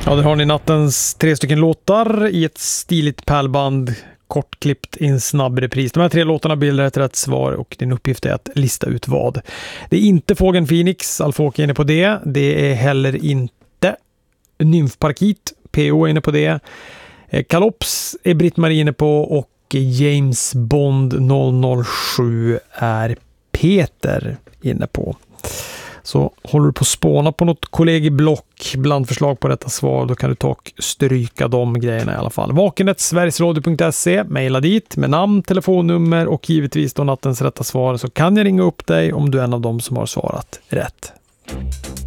Ja, där har ni nattens 3 stycken låtar i ett stiligt pärlband, kortklippt i en snabb repris. De här 3 låtarna bildar ett rätt svar och din uppgift är att lista ut vad. Det är inte Fågeln Phoenix, Alf-Åke är inne på det. Det är heller inte Nymfparkit, PO är inne på det. Kalops är Britt-Marie inne på och James Bond 007 är Peter inne på. Så håller du på att spåna på något kollegieblock bland förslag på detta svar, då kan du ta och stryka de grejerna i alla fall. Vakenet, sverigesradio.se, mejla dit med namn, telefonnummer och givetvis då nattens rätta svar, så kan jag ringa upp dig om du är en av dem som har svarat rätt.